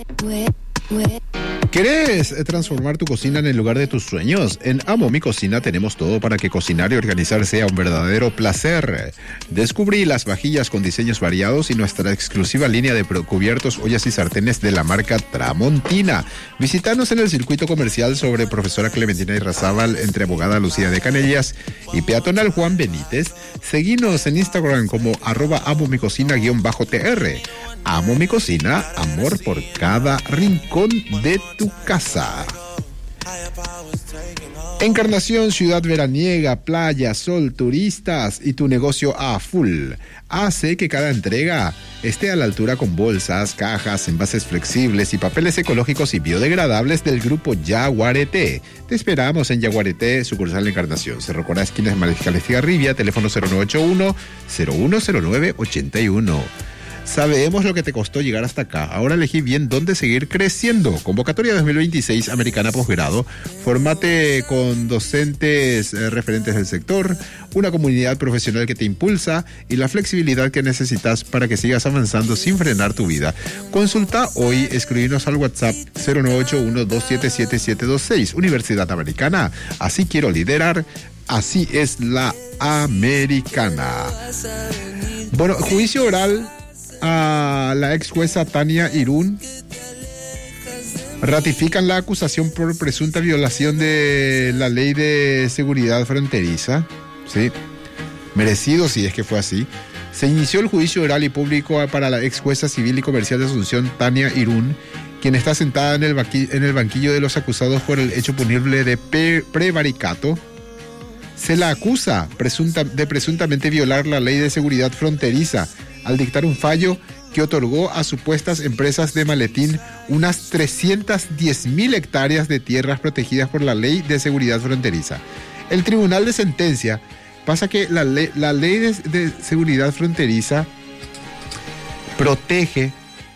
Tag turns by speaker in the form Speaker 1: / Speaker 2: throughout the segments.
Speaker 1: ¿Querés transformar tu cocina en el lugar de tus sueños? En Amo Mi Cocina tenemos todo para que cocinar y organizar sea un verdadero placer. Descubrí las vajillas con diseños variados y nuestra exclusiva línea de cubiertos, ollas y sartenes de la marca Tramontina. Visítanos en el circuito comercial sobre Profesora Clementina Irrazábal entre Abogada Lucía de Canellas y Peatonal Juan Benítez. Seguinos en Instagram como @amomicocina_tr. Amo Mi Cocina, amor por cada rincón de tu casa. Encarnación, ciudad veraniega, playa, sol, turistas y tu negocio a full. Hace que cada entrega esté a la altura con bolsas, cajas, envases flexibles y papeles ecológicos y biodegradables del grupo Yaguareté. Te esperamos en Yaguareté, sucursal Encarnación, Cerro Corá, esquina de Mariscal Estigarribia, teléfono 0981-010981. Sabemos lo que te costó llegar hasta acá. Ahora elegí bien dónde seguir creciendo. Convocatoria 2026 Americana Posgrado. Formate con docentes referentes del sector, una comunidad profesional que te impulsa y la flexibilidad que necesitas para que sigas avanzando sin frenar tu vida. Consulta hoy, escribirnos al WhatsApp 0981-277-726. Universidad Americana. Así quiero liderar. Así es la Americana. Bueno, juicio oral a la ex jueza Tania Irún. Ratifican la acusación por presunta violación de la ley de seguridad fronteriza. Sí, merecido si es que fue así. Se inició el juicio oral y público para la ex jueza civil y comercial de Asunción, Tania Irún, quien está sentada en el banquillo de los acusados por el hecho punible de prevaricato. Se la acusa de presuntamente violar la ley de seguridad fronteriza al dictar un fallo que otorgó a supuestas empresas de maletín unas 310.000 hectáreas de tierras protegidas por la ley de seguridad fronteriza. El tribunal de sentencia pasa que la ley de seguridad fronteriza protege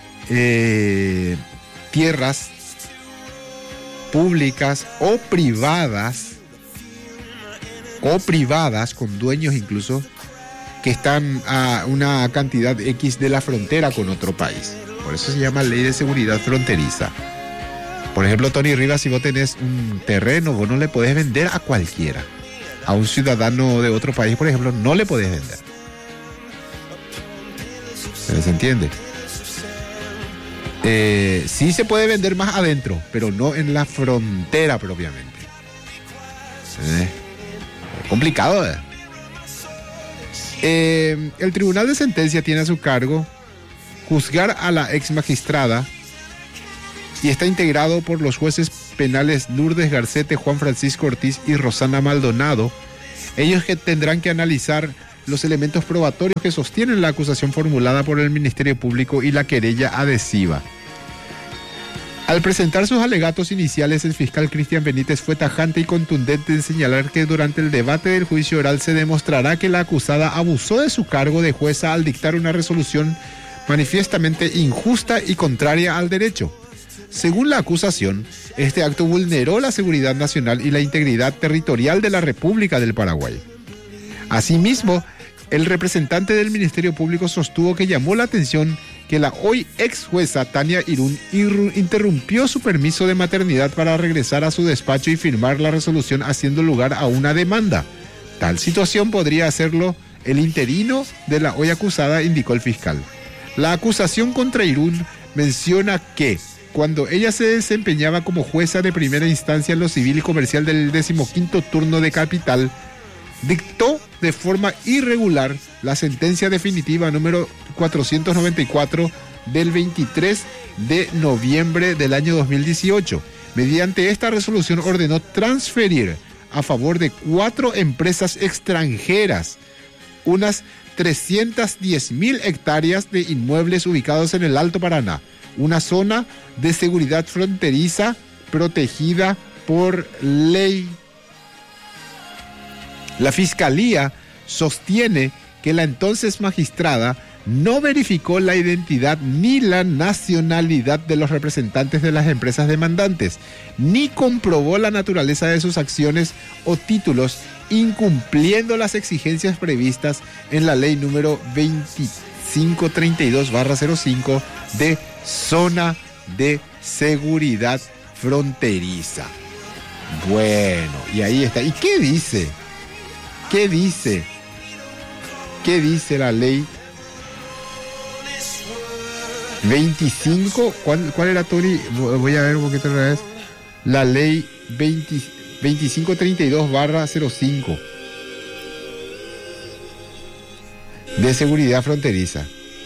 Speaker 1: tierras públicas o privadas con dueños incluso que están a una cantidad X de la frontera con otro país. Por eso se llama ley de seguridad fronteriza. Por ejemplo, Tony Rivas, si vos tenés un terreno, vos no le podés vender a cualquiera. A un ciudadano de otro país, por ejemplo, no le podés vender. ¿Se entiende? Sí se puede vender más adentro, pero no en la frontera propiamente. Complicado, ¿eh? El tribunal de sentencia tiene a su cargo juzgar a la ex magistrada y está integrado por los jueces penales Lourdes Garcete, Juan Francisco Ortiz y Rosana Maldonado. Ellos que tendrán que analizar los elementos probatorios que sostienen la acusación formulada por el Ministerio Público y la querella adhesiva. Al presentar sus alegatos iniciales, el fiscal Cristian Benítez fue tajante y contundente en señalar que durante el debate del juicio oral se demostrará que la acusada abusó de su cargo de jueza al dictar una resolución manifiestamente injusta y contraria al derecho. Según la acusación, este acto vulneró la seguridad nacional y la integridad territorial de la República del Paraguay. Asimismo, el representante del Ministerio Público sostuvo que llamó la atención que la hoy ex jueza Tania Irún interrumpió su permiso de maternidad para regresar a su despacho y firmar la resolución haciendo lugar a una demanda. Tal situación podría hacerlo el interino de la hoy acusada, indicó el fiscal. La acusación contra Irún menciona que cuando ella se desempeñaba como jueza de primera instancia en lo civil y comercial del 15º turno de Capital, dictó de forma irregular la sentencia definitiva número 494 del 23 de noviembre del año 2018. Mediante esta resolución ordenó transferir a favor de 4 empresas extranjeras unas 310.000 hectáreas de inmuebles ubicados en el Alto Paraná, una zona de seguridad fronteriza protegida por ley. La Fiscalía sostiene que la entonces magistrada no verificó la identidad ni la nacionalidad de los representantes de las empresas demandantes, ni comprobó la naturaleza de sus acciones o títulos, incumpliendo las exigencias previstas en la ley número 2532/05 de zona de seguridad fronteriza. Bueno, y ahí está. ¿Y qué dice? ¿Qué dice? ¿Qué dice la ley 25? ¿Cuál era, Tony? Voy a ver un poquito otra vez. La ley 2532/05 de seguridad fronteriza.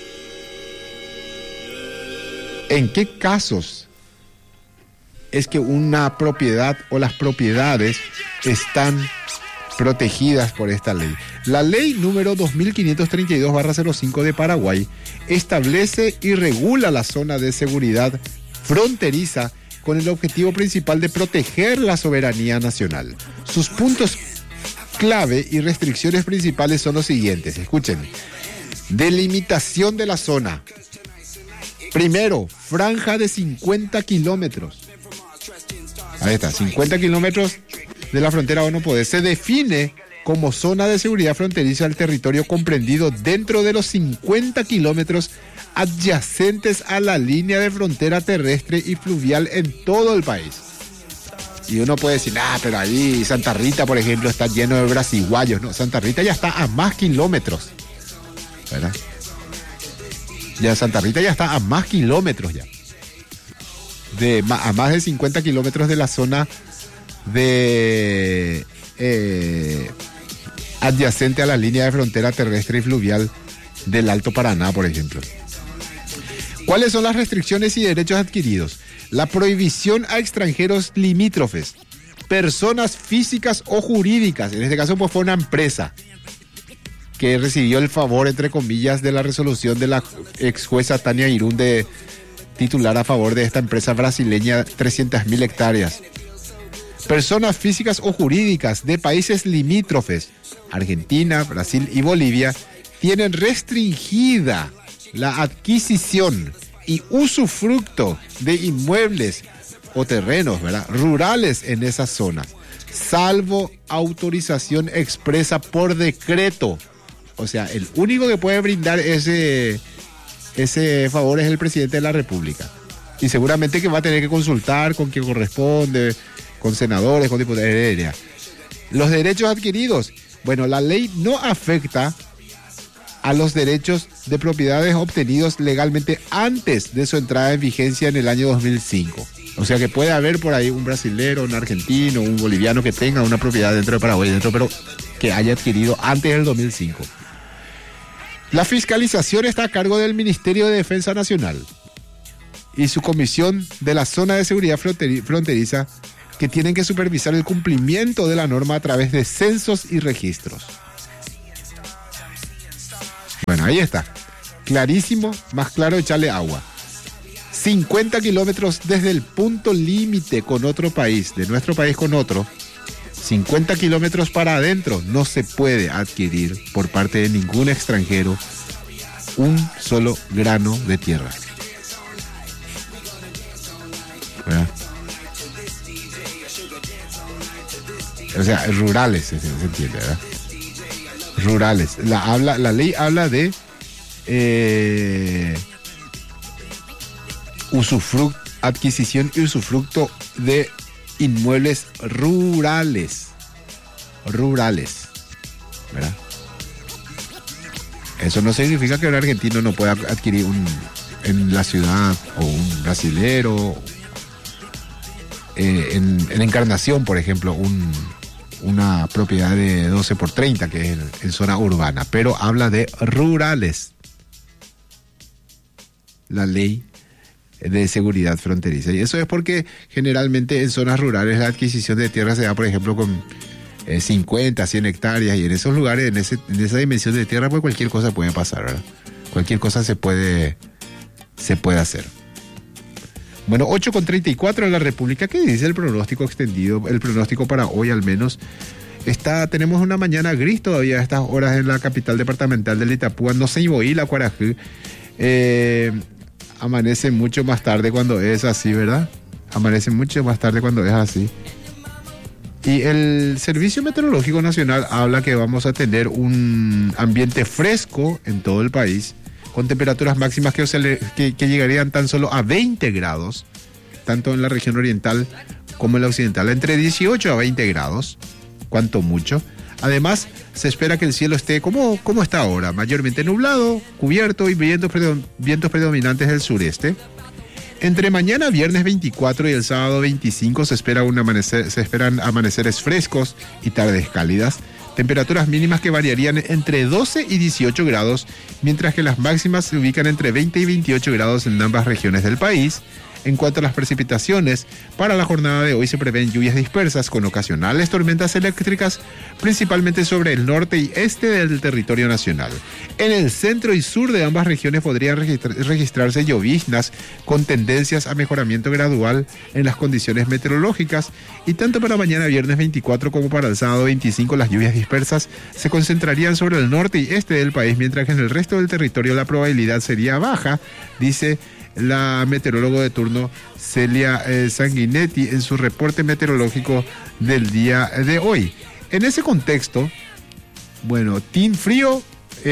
Speaker 1: ¿En qué casos es que una propiedad o las propiedades están protegidas por esta ley? La ley número 2532/05 de Paraguay establece y regula la zona de seguridad fronteriza con el objetivo principal de proteger la soberanía nacional. Sus puntos clave y restricciones principales son los siguientes. Escuchen. Delimitación de la zona. Primero, franja de 50 kilómetros. Ahí está, 50 kilómetros de la frontera no puede. Se define como zona de seguridad fronteriza el territorio comprendido dentro de los 50 kilómetros adyacentes a la línea de frontera terrestre y fluvial en todo el país. Y uno puede decir, pero ahí Santa Rita, por ejemplo, está lleno de brasiguayos. No, Santa Rita ya está a más kilómetros, ¿verdad? Ya Santa Rita ya está a más kilómetros ya. A más de 50 kilómetros de la zona de adyacente a la línea de frontera terrestre y fluvial del Alto Paraná, por ejemplo. ¿Cuáles son las restricciones y derechos adquiridos? La prohibición a extranjeros limítrofes, personas físicas o jurídicas, en este caso pues fue una empresa que recibió el favor, entre comillas, de la resolución de la ex jueza Tania Irún de titular a favor de esta empresa brasileña 300.000 hectáreas. Personas físicas o jurídicas de países limítrofes, Argentina, Brasil y Bolivia, tienen restringida la adquisición y usufructo de inmuebles o terrenos, ¿verdad?, rurales en esas zonas, salvo autorización expresa por decreto. O sea, el único que puede brindar ese favor es el presidente de la República. Y seguramente que va a tener que consultar con quien corresponde, con senadores, con diputados. Los derechos adquiridos. Bueno, la ley no afecta a los derechos de propiedades obtenidos legalmente antes de su entrada en vigencia en el año 2005. O sea que puede haber por ahí un brasilero, un argentino, un boliviano que tenga una propiedad dentro de Paraguay, pero que haya adquirido antes del 2005. La fiscalización está a cargo del Ministerio de Defensa Nacional y su comisión de la zona de seguridad fronteriza, que tienen que supervisar el cumplimiento de la norma a través de censos y registros. Bueno, ahí está. Clarísimo, más claro, echarle agua. 50 kilómetros desde el punto límite con otro país, de nuestro país con otro, 50 kilómetros para adentro, no se puede adquirir por parte de ningún extranjero un solo grano de tierra. ¿Verdad? O sea, rurales, se entiende, ¿verdad? Rurales. La ley habla de adquisición y usufructo de inmuebles rurales, ¿verdad? Eso no significa que un argentino no pueda adquirir en la ciudad, o un brasilero, en Encarnación, por ejemplo, una propiedad de 12x30, que es en zona urbana, pero habla de rurales. La ley de seguridad fronteriza. Y eso es porque generalmente en zonas rurales la adquisición de tierra se da, por ejemplo, con 50, 100 hectáreas, y en esos lugares, en esa dimensión de tierra, pues cualquier cosa puede pasar, ¿verdad? Cualquier cosa se puede hacer. Bueno, 8:34 en la República. ¿Qué dice el pronóstico extendido? El pronóstico para hoy al menos. Tenemos una mañana gris todavía a estas horas en la capital departamental del Itapúa, no se iboí la Cuarajú. Amanece mucho más tarde cuando es así, ¿verdad? Amanece mucho más tarde cuando es así. Y el Servicio Meteorológico Nacional habla que vamos a tener un ambiente fresco en todo el país, con temperaturas máximas que llegarían tan solo a 20 grados, tanto en la región oriental como en la occidental, entre 18 a 20 grados, cuanto mucho. Además, se espera que el cielo esté como está ahora, mayormente nublado, cubierto y vientos predominantes del sureste. Entre mañana viernes 24 y el sábado 25 se esperan amaneceres frescos y tardes cálidas, temperaturas mínimas que variarían entre 12 y 18 grados, mientras que las máximas se ubican entre 20 y 28 grados en ambas regiones del país. En cuanto a las precipitaciones, para la jornada de hoy se prevén lluvias dispersas con ocasionales tormentas eléctricas, principalmente sobre el norte y este del territorio nacional. En el centro y sur de ambas regiones podrían registrarse lloviznas con tendencias a mejoramiento gradual en las condiciones meteorológicas, y tanto para mañana viernes 24 como para el sábado 25 las lluvias dispersas se concentrarían sobre el norte y este del país, mientras que en el resto del territorio la probabilidad sería baja, dice la meteoróloga de turno Celia Sanguinetti en su reporte meteorológico del día de hoy. En ese contexto, bueno, team frío,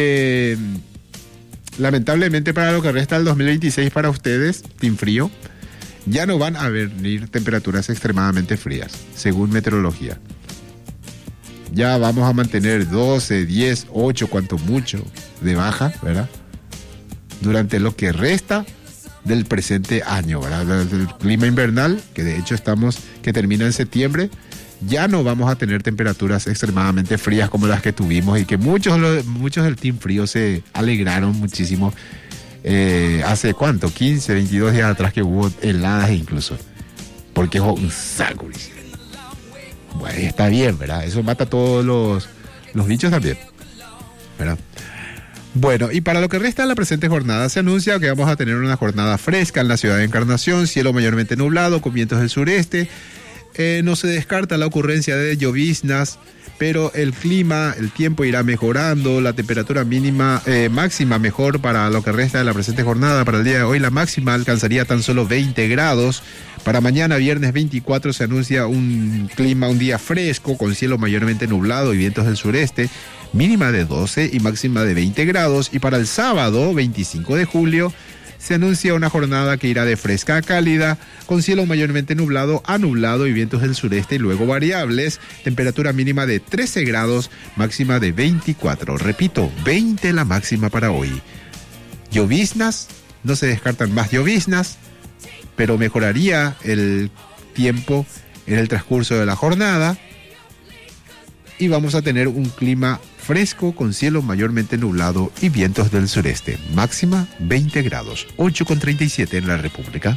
Speaker 1: lamentablemente para lo que resta del 2026 para ustedes, team frío, ya no van a venir temperaturas extremadamente frías, según meteorología. Ya vamos a mantener 12, 10, 8, cuanto mucho de baja, ¿verdad? Durante lo que resta del presente año, ¿verdad? Del clima invernal, que de hecho que termina en septiembre, ya no vamos a tener temperaturas extremadamente frías como las que tuvimos, y que muchos del team frío se alegraron muchísimo hace ¿cuánto? 15, 22 días atrás, que hubo heladas incluso, porque es un saco. Bueno, está bien, ¿verdad? Eso mata a todos los bichos también, ¿verdad? Bueno, y para lo que resta de la presente jornada se anuncia que vamos a tener una jornada fresca en la ciudad de Encarnación, cielo mayormente nublado con vientos del sureste. No se descarta la ocurrencia de lloviznas, pero el tiempo irá mejorando, la temperatura máxima mejor para lo que resta de la presente jornada. Para el día de hoy la máxima alcanzaría tan solo 20 grados. Para mañana viernes 24 se anuncia un día fresco con cielo mayormente nublado y vientos del sureste, mínima de 12 y máxima de 20 grados. Y para el sábado 25 de julio se anuncia una jornada que irá de fresca a cálida, con cielo mayormente nublado a nublado y vientos del sureste y luego variables, temperatura mínima de 13 grados, máxima de 24. Repito, 20 la máxima para hoy. Lloviznas, no se descartan más lloviznas, pero mejoraría el tiempo en el transcurso de la jornada y vamos a tener un clima fresco con cielo mayormente nublado y vientos del sureste. Máxima 20 grados, 8,37 en la República.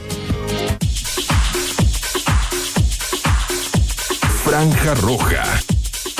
Speaker 2: Franja Roja.